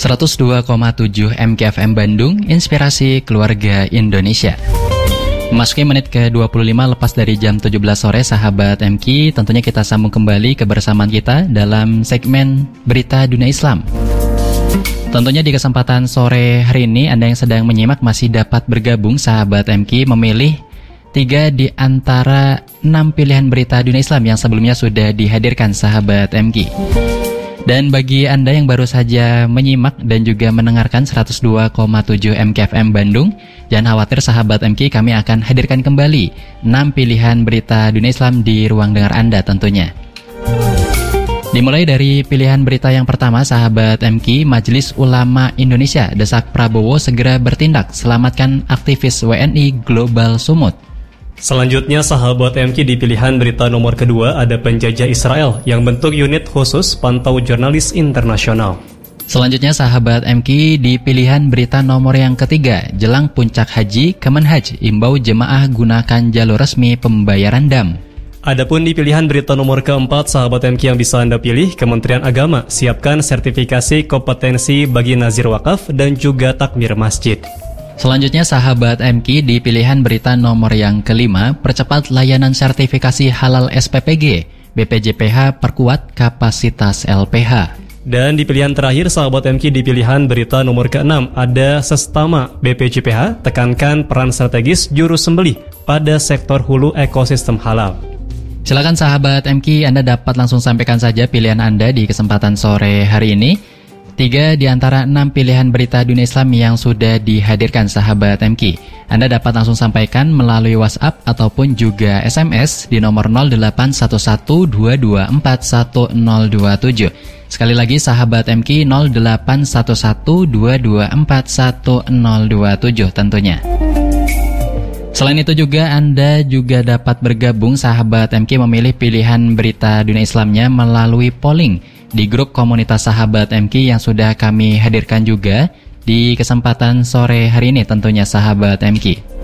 102,7 MKFM Bandung, Inspirasi Keluarga Indonesia. Memasuki menit ke-25 lepas dari jam 17 sore, sahabat MK, tentunya kita sambung kembali kebersamaan kita dalam segmen Berita Dunia Islam. Tentunya di kesempatan sore hari ini, Anda yang sedang menyimak masih dapat bergabung, sahabat MK, memilih 3 di antara 6 pilihan berita dunia Islam yang sebelumnya sudah dihadirkan, sahabat MK. Dan bagi Anda yang baru saja menyimak dan juga mendengarkan 102,7 MKFM Bandung, jangan khawatir sahabat MK, kami akan hadirkan kembali 6 pilihan berita dunia Islam di ruang dengar Anda tentunya. Dimulai dari pilihan berita yang pertama, sahabat MK, Majelis Ulama Indonesia desak Prabowo segera bertindak, selamatkan aktivis WNI Global Sumut. Selanjutnya, sahabat MK, di pilihan berita nomor kedua ada penjajah Israel yang bentuk unit khusus pantau jurnalis internasional. Selanjutnya, sahabat MK, di pilihan berita nomor yang ketiga, jelang puncak haji, Kemenhaj imbau jemaah gunakan jalur resmi pembayaran dam. Adapun di pilihan berita nomor keempat, sahabat MK, yang bisa Anda pilih, Kementerian Agama siapkan sertifikasi kompetensi bagi nazir wakaf dan juga takmir masjid. Selanjutnya, sahabat MK, di pilihan berita nomor yang kelima, percepat layanan sertifikasi halal SPPG, BPJPH perkuat kapasitas LPH. Dan di pilihan terakhir, sahabat MK, di pilihan berita nomor ke-6 ada Sestama BPJPH tekankan peran strategis juru sembelih pada sektor hulu ekosistem halal. Silakan sahabat MK, Anda dapat langsung sampaikan saja pilihan Anda di kesempatan sore hari ini. 3 di antara 6 pilihan berita dunia Islam yang sudah dihadirkan, sahabat MK. Anda dapat langsung sampaikan melalui WhatsApp ataupun juga SMS di nomor 081122411027. Sekali lagi, sahabat MK, 081122411027 tentunya. Selain itu juga Anda juga dapat bergabung, sahabat MK, memilih pilihan berita dunia Islamnya melalui polling di grup komunitas sahabat MK yang sudah kami hadirkan juga di kesempatan sore hari ini tentunya, sahabat MK.